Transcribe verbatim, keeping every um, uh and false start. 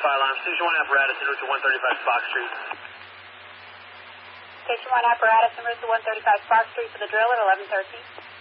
fire alarm. Station one apparatus en route to one thirty-five Spark Street. Station one apparatus en route to one thirty-five Spark Street for the drill at eleven thirteen.